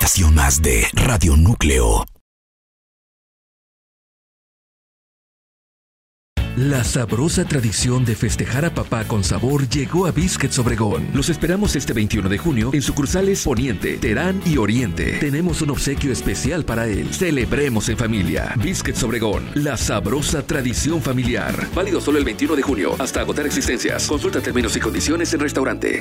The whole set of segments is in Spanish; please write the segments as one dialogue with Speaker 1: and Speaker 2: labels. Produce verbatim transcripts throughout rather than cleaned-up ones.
Speaker 1: estación más de Radio Núcleo.
Speaker 2: La sabrosa tradición de festejar a papá con sabor llegó a Biscuits Obregón. Los esperamos este veintiuno de junio en sucursales Poniente, Terán y Oriente. Tenemos un obsequio especial para él. Celebremos en familia. Biscuits Obregón, la sabrosa tradición familiar. Válido solo el veintiuno de junio hasta agotar existencias. Consulta términos y condiciones en restaurante.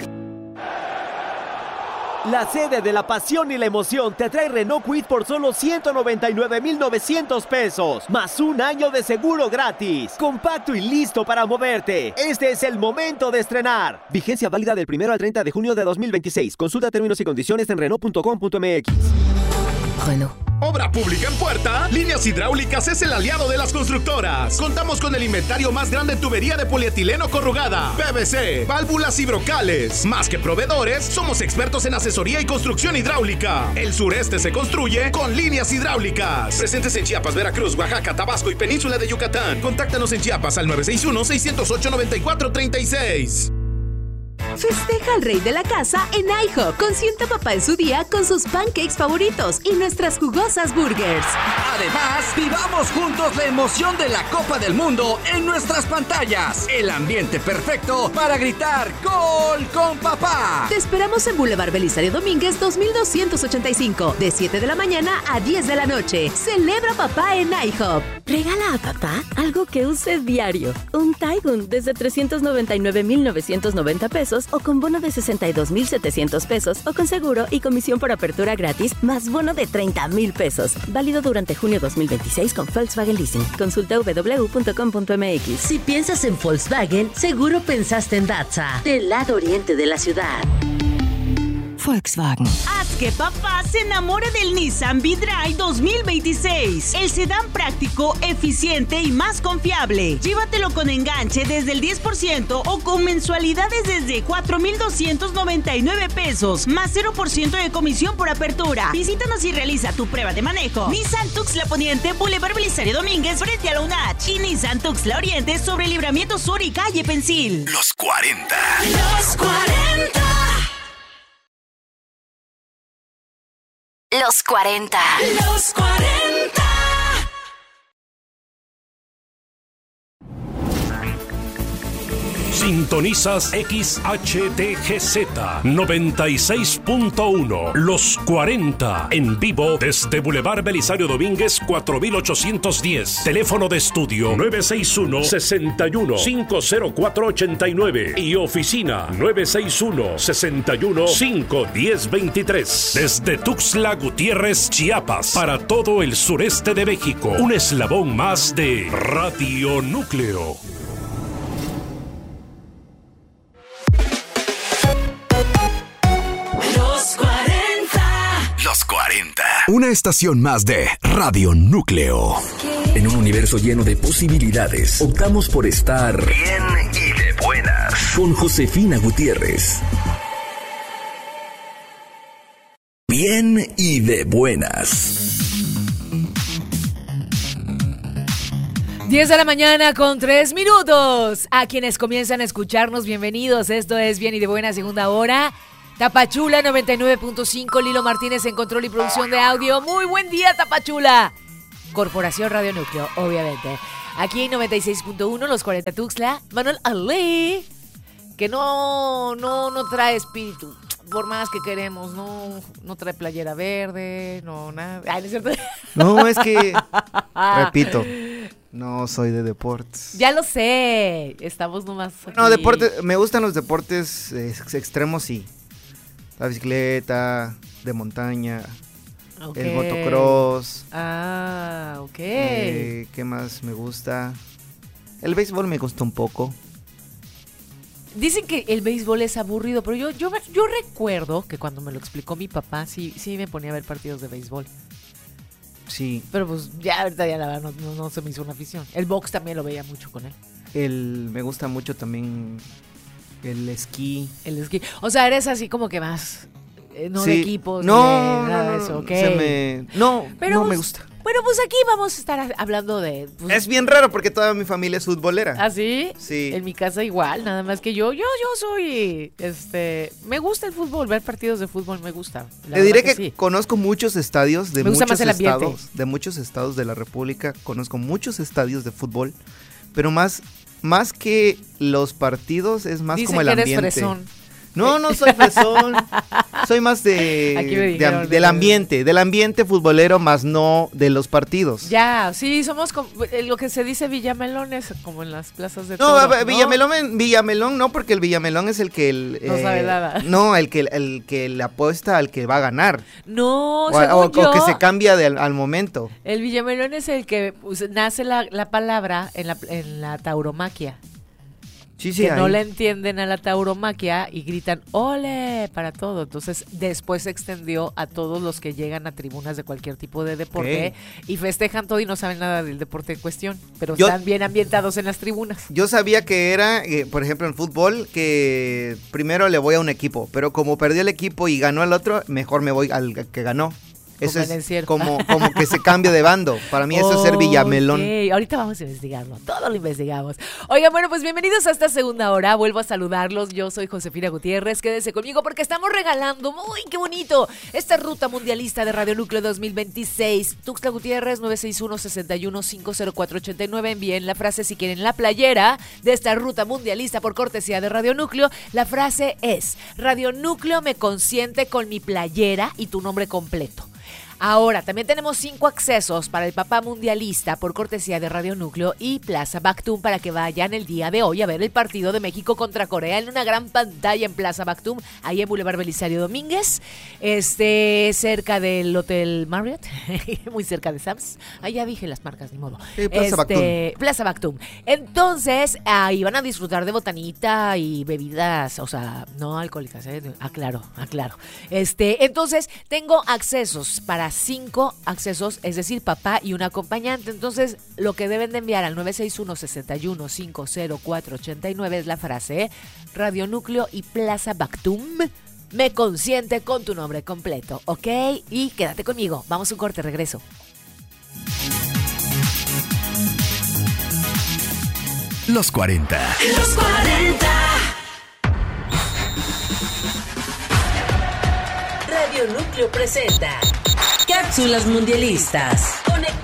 Speaker 3: La sede de la pasión y la emoción te trae Renault Kwid por solo ciento noventa y nueve mil novecientos pesos, más un año de seguro gratis. Compacto y listo para moverte. Este es el momento de estrenar. Vigencia válida del primero al treinta de junio de dos mil veintiséis. Consulta términos y condiciones en Renault punto com punto m x.
Speaker 4: Renault.
Speaker 5: ¿Obra pública en puerta? Líneas Hidráulicas es el aliado de las constructoras. Contamos con el inventario más grande en tubería de polietileno corrugada, P V C, válvulas y brocales. Más que proveedores, somos expertos en asesoría y construcción hidráulica. El sureste se construye con Líneas Hidráulicas. Presentes en Chiapas, Veracruz, Oaxaca, Tabasco y Península de Yucatán. Contáctanos en Chiapas al nueve seis uno, seis cero ocho, nueve cuatro tres seis.
Speaker 6: Festeja al rey de la casa en IHOP. Consienta a papá en su día con sus pancakes favoritos y nuestras jugosas burgers.
Speaker 7: Además, vivamos juntos la emoción de la Copa del Mundo en nuestras pantallas. El ambiente perfecto para gritar ¡Gol con papá!
Speaker 6: Te esperamos en Boulevard Belisario Domínguez dos mil doscientos ochenta y cinco, de siete de la mañana a diez de la noche. Celebra papá en IHOP.
Speaker 8: Regala a papá algo que use diario. Un Taigun desde trescientos noventa y nueve mil novecientos noventa pesos o con bono de sesenta y dos mil setecientos pesos o con seguro y comisión por apertura gratis más bono de treinta mil pesos. Válido durante junio dos mil veintiséis con Volkswagen Leasing. Consulta doble u doble u doble u punto com punto m x.
Speaker 9: Si piensas en Volkswagen, seguro pensaste en Datza, del lado oriente de la ciudad.
Speaker 10: Volkswagen.
Speaker 11: Haz que papá se enamore del Nissan V-Drive dos mil veintiséis. El sedán práctico, eficiente y más confiable. Llévatelo con enganche desde el diez por ciento o con mensualidades desde cuatro mil doscientos noventa y nueve pesos, más cero por ciento de comisión por apertura. Visítanos y realiza tu prueba de manejo. Nissan Tuxtla Poniente, Boulevard Belisario Domínguez, frente a la UNACH. Y Nissan Tuxtla Oriente sobre Libramiento Sur y Calle Pensil.
Speaker 1: Los cuarenta.
Speaker 11: Los cuarenta.
Speaker 4: Los cuarenta.
Speaker 11: Los cuarenta.
Speaker 12: Sintonizas X H D G Z noventa y seis punto uno. Los cuarenta. En vivo desde Boulevard Belisario Domínguez cuatro mil ochocientos diez. Teléfono de estudio nueve seis uno, seis uno, cinco cero cuatro ocho nueve. Y oficina nueve seis uno, seis uno, cinco uno cero dos tres. Desde Tuxtla Gutiérrez, Chiapas. Para todo el sureste de México. Un eslabón más de Radio Núcleo.
Speaker 1: cuarenta. Una estación más de Radio Núcleo.
Speaker 2: En un universo lleno de posibilidades, optamos por estar
Speaker 1: bien y de buenas.
Speaker 2: Con Josefina Gutiérrez.
Speaker 1: Bien y de buenas.
Speaker 13: diez de la mañana con tres minutos. A quienes comienzan a escucharnos, bienvenidos. Esto es Bien y de Buena, segunda hora. Tapachula noventa y nueve punto cinco, Lilo Martínez en control y producción de audio. Muy buen día, Tapachula. Corporación Radio Núcleo, obviamente. Aquí en noventa y seis punto uno, los cuarenta Tuxtla. Manuel Ali, que no, no, no trae espíritu. Por más que queremos, no, no trae playera verde, no, nada. Ay, ¿no es cierto?
Speaker 14: No, es que, repito, no soy de deportes.
Speaker 13: Ya lo sé, estamos nomás aquí.
Speaker 14: No, deportes, me gustan los deportes eh, extremos, sí. La bicicleta, de montaña, okay. El motocross.
Speaker 13: Ah, ok.
Speaker 14: Eh, ¿Qué más me gusta? El béisbol me gusta un poco.
Speaker 13: Dicen que el béisbol es aburrido, pero yo, yo, yo recuerdo que cuando me lo explicó mi papá, sí, sí me ponía a ver partidos de béisbol.
Speaker 14: Sí.
Speaker 13: Pero pues ya ahorita ya la verdad no, no, no se me hizo una afición. El box también lo veía mucho con él.
Speaker 14: El, me gusta mucho también el esquí.
Speaker 13: El esquí. O sea, eres así como que más, eh, no
Speaker 14: sí.
Speaker 13: de equipos,
Speaker 14: no,
Speaker 13: de nada
Speaker 14: no,
Speaker 13: de eso, ¿ok?
Speaker 14: Se me, no,
Speaker 13: pero
Speaker 14: no me gusta.
Speaker 13: Bueno, pues aquí vamos a estar hablando de... Pues,
Speaker 14: es bien raro porque toda mi familia es futbolera.
Speaker 13: ¿Ah, sí?
Speaker 14: Sí.
Speaker 13: En mi casa igual, nada más que yo, yo, yo soy, este, me gusta el fútbol, ver partidos de fútbol me gusta.
Speaker 14: Te diré que, que
Speaker 13: sí.
Speaker 14: conozco muchos estadios de
Speaker 13: me gusta
Speaker 14: muchos
Speaker 13: más el ambiente.
Speaker 14: estados, de muchos estados de la República, conozco muchos estadios de fútbol, pero más, más que los partidos es más
Speaker 13: Dicen
Speaker 14: como el
Speaker 13: que
Speaker 14: ambiente.
Speaker 13: Eres fresón.
Speaker 14: No, no soy fresón. Soy más de,
Speaker 13: dijeron,
Speaker 14: de del ambiente, del ambiente futbolero, más no de los partidos.
Speaker 13: Ya, sí, somos como, lo que se dice villamelones, como en las plazas de
Speaker 14: No,
Speaker 13: todo,
Speaker 14: Villamelón, ¿no? Villamelón no, porque el Villamelón es el que el,
Speaker 13: no eh, sabe nada.
Speaker 14: No, el que el que le apuesta al que va a ganar.
Speaker 13: No,
Speaker 14: o,
Speaker 13: según
Speaker 14: o,
Speaker 13: yo,
Speaker 14: o que se cambia de, al, al momento.
Speaker 13: El villamelón es el que pues, nace la, la palabra en la, en la tauromaquia.
Speaker 14: Sí, sí,
Speaker 13: que
Speaker 14: ahí.
Speaker 13: no le entienden a la tauromaquia y gritan ¡ole! Para todo. Entonces, después se extendió a todos los que llegan a tribunas de cualquier tipo de deporte okay. y festejan todo y no saben nada del deporte en cuestión, pero yo, están bien ambientados en las tribunas.
Speaker 14: Yo sabía que era, eh, por ejemplo, en fútbol, que primero le voy a un equipo, pero como perdió el equipo y ganó el otro, mejor me voy al que ganó. Eso es como, como que se cambia de bando. Para mí eso oh, es ser villamelón.
Speaker 13: Okay. Ahorita vamos a investigarlo, todo lo investigamos. Oigan, bueno, pues bienvenidos a esta segunda hora. Vuelvo a saludarlos. Yo soy Josefina Gutiérrez. Quédense conmigo porque estamos regalando, muy qué bonito, esta ruta mundialista de Radio Núcleo dos mil veintiséis. Tuxtla Gutiérrez, nueve seis uno, seis uno, cinco cero cuatro ocho nueve. Envíen la frase si quieren la playera de esta ruta mundialista por cortesía de Radio Núcleo. La frase es: Radio Núcleo me consiente con mi playera y tu nombre completo. Ahora, también tenemos cinco accesos para el Papá Mundialista por cortesía de Radio Núcleo y Plaza Bactum para que vayan el día de hoy a ver el partido de México contra Corea en una gran pantalla en Plaza Bactum, ahí en Boulevard Belisario Domínguez, este, cerca del Hotel Marriott, muy cerca de Sams. Ahí ya dije las marcas, ni modo.
Speaker 14: Sí, Plaza
Speaker 13: este,
Speaker 14: Bactum.
Speaker 13: Plaza Bactum. Entonces, ahí van a disfrutar de botanita y bebidas, o sea, no alcohólicas, ¿eh? Aclaro, aclaro. Este, entonces, tengo accesos para cinco accesos, es decir, papá y un acompañante. Entonces, lo que deben de enviar al nueve seis uno, seis uno, cinco cero cuatro ocho nueve es la frase ¿eh? Radio Núcleo y Plaza Bactum me consiente con tu nombre completo, ¿ok? Y quédate conmigo, vamos a un corte, regreso.
Speaker 1: Los cuarenta.
Speaker 9: Los cuarenta. Radio Núcleo presenta Cápsulas Mundialistas. Conectados